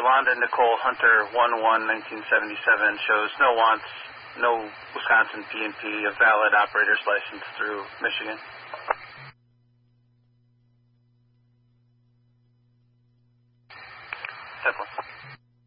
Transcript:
Yolanda Nicole Hunter 1/1/1977 shows no wants, no Wisconsin PNP, a valid operator's license through Michigan.